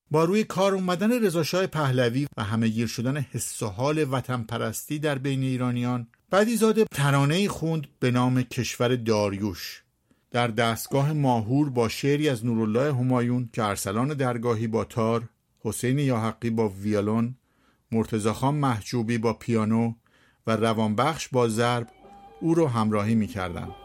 با روی کار اومدن رضاشاه پهلوی و همه‌گیر شدن حس و حال وطن پرستی در بین ایرانیان، بدیزاده ترانه‌ای خوند به نام کشور داریوش در دستگاه ماهور با شعری از نورالله همایون که ارسلان درگاهی با تار، حسین یاحقی با ویولون، مرتضی خان محجوبی با پیانو و روانبخش با ضرب او را همراهی می‌کردند.